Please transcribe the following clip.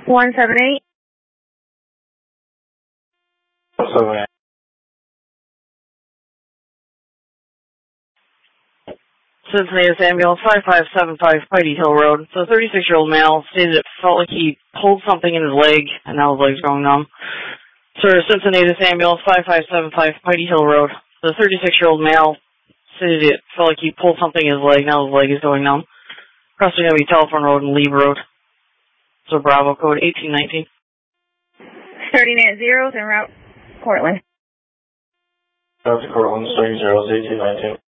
178. 178. Cincinnati Ambulance 5575 Whitey Hill Road. The 36-year-old male stated it felt like he pulled something in his leg, and now his leg's going numb. Sir, Cincinnati Ambulance 5575 Whitey Hill Road. The 36-year-old male stated it felt like he pulled something in his leg, now his leg is going numb. Crossing going to be Telephone Road and Lee Road. So Bravo code 1819. 30 zeros en route, Cortland. Route to Cortland, 30 1819.